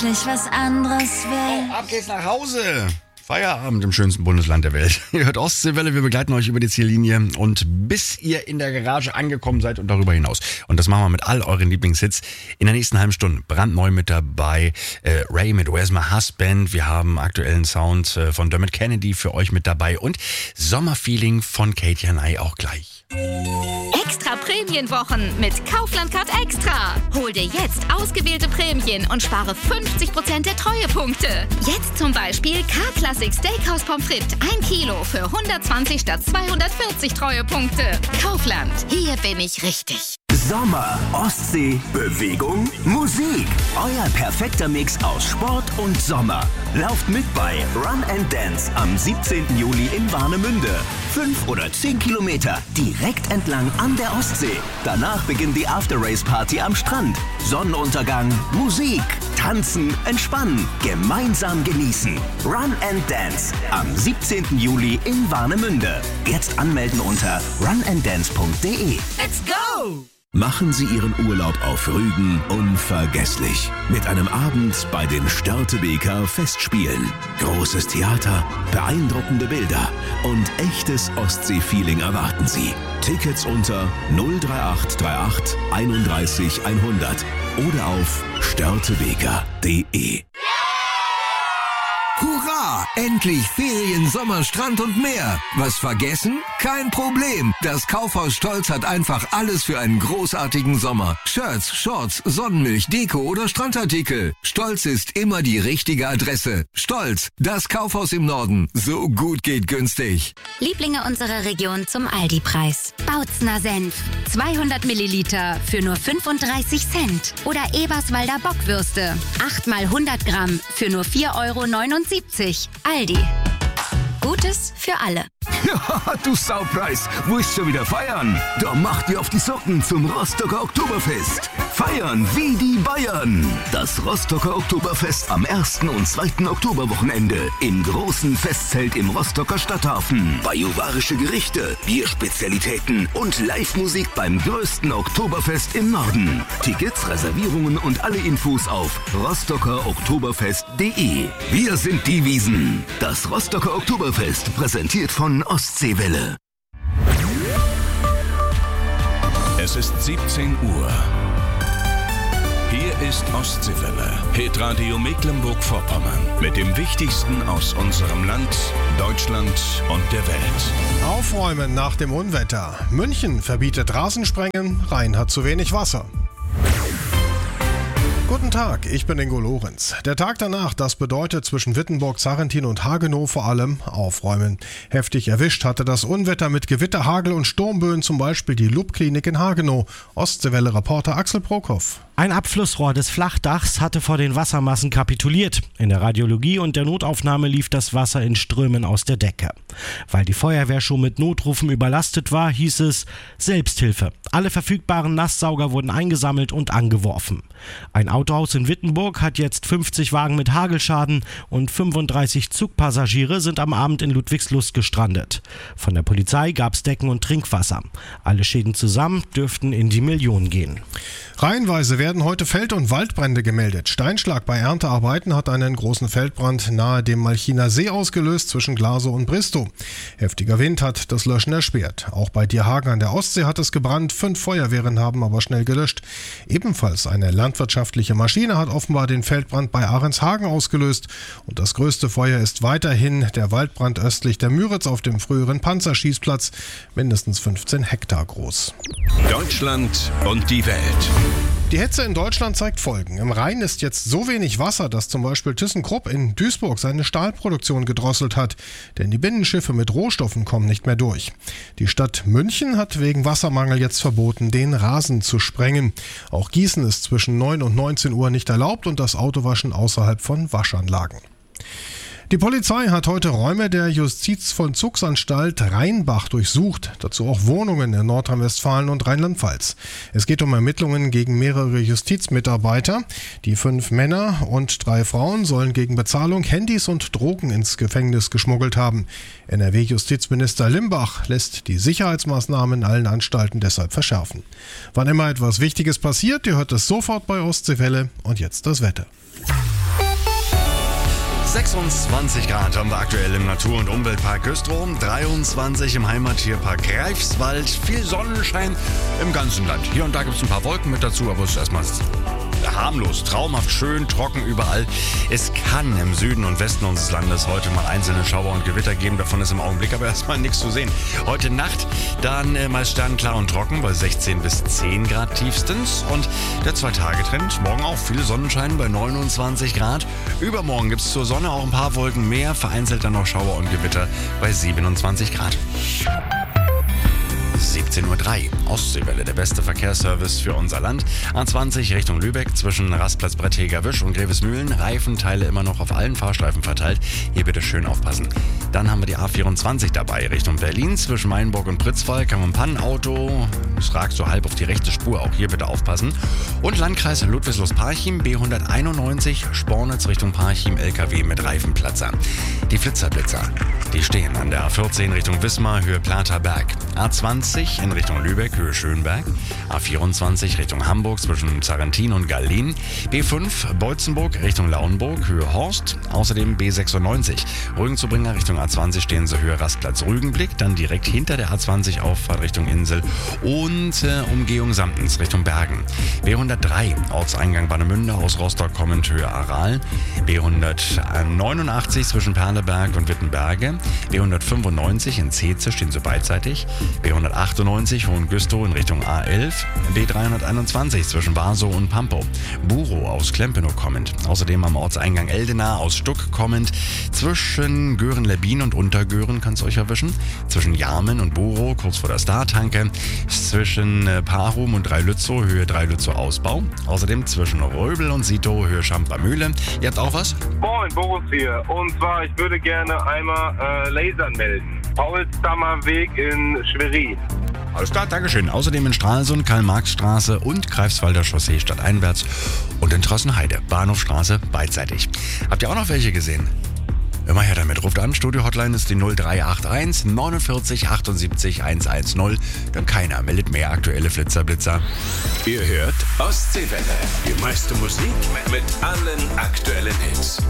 was anderes will. Ab geht's nach Hause. Feierabend im schönsten Bundesland der Welt. Ihr hört Ostseewelle, wir begleiten euch über die Ziellinie und bis ihr in der Garage angekommen seid und darüber hinaus. Und das machen wir mit all euren Lieblingshits. In der nächsten halben Stunde brandneu mit dabei Ray mit Where's My Husband. Wir haben aktuellen Sound von Dermot Kennedy für euch mit dabei und Sommerfeeling von Katie Hanay auch gleich. Extra Prämienwochen mit Kaufland Card Extra. Hol dir jetzt ausgewählte Prämien und spare 50% der Treuepunkte. Jetzt zum Beispiel K-Classic Steakhouse Pommes frites 1 Kilo für 120 statt 240 Treuepunkte. Kaufland, hier bin ich richtig. Sommer, Ostsee, Bewegung, Musik. Euer perfekter Mix aus Sport und Sommer. Lauft mit bei Run and Dance am 17. Juli in Warnemünde. 5 oder 10 Kilometer direkt entlang an der Ostsee. Danach beginnt die After-Race-Party am Strand. Sonnenuntergang, Musik, tanzen, entspannen, gemeinsam genießen. Run and Dance am 17. Juli in Warnemünde. Jetzt anmelden unter runanddance.de. Let's go! Machen Sie Ihren Urlaub auf Rügen unvergesslich. Mit einem Abend bei den Störtebeker Festspielen. Großes Theater, beeindruckende Bilder und echtes Ostsee-Feeling erwarten Sie. Tickets unter 03838 31 100 oder auf störtebeker.de. Hurra! Endlich Ferien, Sommer, Strand und mehr. Was vergessen? Kein Problem. Das Kaufhaus Stolz hat einfach alles für einen großartigen Sommer. Shirts, Shorts, Sonnenmilch, Deko oder Strandartikel. Stolz ist immer die richtige Adresse. Stolz, das Kaufhaus im Norden. So gut geht günstig. Lieblinge unserer Region zum Aldi-Preis. Bautzner Senf. 200 Milliliter für nur 35 Cent. Oder Eberswalder Bockwürste. 8 mal 100 Gramm für nur 4,79 €. Aldi. Gutes für alle. Ja, du Saupreis, wo ist schon wieder feiern? Da macht ihr auf die Socken zum Rostocker Oktoberfest. Feiern wie die Bayern. Das Rostocker Oktoberfest am 1. und 2. Oktoberwochenende im großen Festzelt im Rostocker Stadthafen. Bajuwarische Gerichte, Bierspezialitäten und Live-Musik beim größten Oktoberfest im Norden. Tickets, Reservierungen und alle Infos auf rostockeroktoberfest.de. Wir sind die Wiesn. Das Rostocker Oktoberfest, präsentiert von Ostseewelle. Es ist 17 Uhr. Hier ist Ostseewelle, Hitradio Mecklenburg-Vorpommern. Mit dem Wichtigsten aus unserem Land, Deutschland und der Welt. Aufräumen nach dem Unwetter. München verbietet Rasensprengen, Rhein hat zu wenig Wasser. Guten Tag, ich bin Ingo Lorenz. Der Tag danach, das bedeutet zwischen Wittenburg, Sarrentin und Hagenow vor allem aufräumen. Heftig erwischt hatte das Unwetter mit Gewitter, Hagel und Sturmböen zum Beispiel die Lub-Klinik in Hagenow. Ostseewelle-Reporter Axel Prokhoff. Ein Abflussrohr des Flachdachs hatte vor den Wassermassen kapituliert. In der Radiologie und der Notaufnahme lief das Wasser in Strömen aus der Decke. Weil die Feuerwehr schon mit Notrufen überlastet war, hieß es Selbsthilfe. Alle verfügbaren Nasssauger wurden eingesammelt und angeworfen. Ein Autohaus in Wittenburg hat jetzt 50 Wagen mit Hagelschaden und 35 Zugpassagiere sind am Abend in Ludwigslust gestrandet. Von der Polizei gab es Decken und Trinkwasser. Alle Schäden zusammen dürften in die Millionen gehen. Reihenweise werden heute Feld- und Waldbrände gemeldet. Steinschlag bei Erntearbeiten hat einen großen Feldbrand nahe dem Malchiner See ausgelöst zwischen Glasow und Bristow. Heftiger Wind hat das Löschen erschwert. Auch bei Dierhagen an der Ostsee hat es gebrannt. 5 Feuerwehren haben aber schnell gelöscht. Ebenfalls eine landwirtschaftliche Maschine hat offenbar den Feldbrand bei Ahrenshagen ausgelöst. Und das größte Feuer ist weiterhin der Waldbrand östlich der Müritz auf dem früheren Panzerschießplatz, mindestens 15 Hektar groß. Deutschland und die Welt. Die Hitze in Deutschland zeigt Folgen. Im Rhein ist jetzt so wenig Wasser, dass zum Beispiel ThyssenKrupp in Duisburg seine Stahlproduktion gedrosselt hat. Denn die Binnenschiffe mit Rohstoffen kommen nicht mehr durch. Die Stadt München hat wegen Wassermangel jetzt verboten, den Rasen zu sprengen. Auch Gießen ist zwischen 9 und 19 Uhr nicht erlaubt und das Autowaschen außerhalb von Waschanlagen. Die Polizei hat heute Räume der Justizvollzugsanstalt Rheinbach durchsucht, dazu auch Wohnungen in Nordrhein-Westfalen und Rheinland-Pfalz. Es geht um Ermittlungen gegen mehrere Justizmitarbeiter. Die 5 Männer und 3 Frauen sollen gegen Bezahlung Handys und Drogen ins Gefängnis geschmuggelt haben. NRW-Justizminister Limbach lässt die Sicherheitsmaßnahmen in allen Anstalten deshalb verschärfen. Wann immer etwas Wichtiges passiert, ihr hört es sofort bei Ostseewelle und jetzt das Wetter. 26 Grad haben wir aktuell im Natur- und Umweltpark Güstrow, 23 im Heimattierpark Greifswald, viel Sonnenschein im ganzen Land. Hier und da gibt es ein paar Wolken mit dazu, aber es ist erstmal harmlos, traumhaft, schön, trocken überall. Es kann im Süden und Westen unseres Landes heute mal einzelne Schauer und Gewitter geben, davon ist im Augenblick aber erstmal nichts zu sehen. Heute Nacht dann meist sternklar und trocken bei 16 bis 10 Grad tiefstens und der 2-Tage-Trend, morgen auch viel Sonnenschein bei 29 Grad. Übermorgen gibt es zur Sonne auch ein paar Wolken mehr, vereinzelt dann noch Schauer und Gewitter bei 27 Grad. 17:03 Uhr. Ostseewelle, der beste Verkehrsservice für unser Land. A20 Richtung Lübeck zwischen Rastplatz Brettheger-Wisch und Grevesmühlen. Reifenteile immer noch auf allen Fahrstreifen verteilt. Hier bitte schön aufpassen. Dann haben wir die A24 dabei Richtung Berlin zwischen Mainburg und Pritzwalk. Kam ein Pannenauto. Es ragt so halb auf die rechte Spur. Auch hier bitte aufpassen. Und Landkreis Ludwigslust-Parchim B191 Spornitz Richtung Parchim LKW mit Reifenplatzer. Die Flitzerblitzer, die stehen an der A14 Richtung Wismar Höhe Platerberg. A20 in Richtung Lübeck, Höhe Schönberg. A24 Richtung Hamburg zwischen Zarentin und Gallin. B5 Beutzenburg Richtung Lauenburg, Höhe Horst. Außerdem B96 Rügenzubringer Richtung A20 stehen sie Höhe Rastplatz Rügenblick. Dann direkt hinter der A20 Auffahrt Richtung Insel und Umgehung Samtens Richtung Bergen. B103 Ortseingang Warnemünde aus Rostock kommend Höhe Aral. B189 zwischen Perleberg und Wittenberge. B195 in Zeze stehen sie beidseitig. B198 Hohengüstrow in Richtung A11, B321 zwischen Warsow und Pampow, Burow aus Klempenow kommend, außerdem am Ortseingang Eldena aus Stuck kommend, zwischen Göhren-Lebbin und Untergöhren kann es euch erwischen, zwischen Jarmen und Burow kurz vor der Startanke, zwischen Parum und Dreilützow, Höhe Dreilützow Ausbau, außerdem zwischen Röbel und Sitow, Höhe Schamper-Mühle. Ihr habt auch was? Moin, Boris hier. Und zwar, ich würde gerne einmal Lasern melden. Paulsdammer Weg in Schwerin. Alles klar, Dankeschön. Außerdem in Stralsund, Karl-Marx-Straße und Greifswalder Chaussee stadteinwärts und in Trossenheide, Bahnhofstraße beidseitig. Habt ihr auch noch welche gesehen? Immer her damit. Ruft an, Studio-Hotline ist die 0381 49 78 110. Denn keiner meldet mehr aktuelle Flitzerblitzer. Ihr hört Ostseewelle. Die meiste Musik mit allen aktuellen Hits.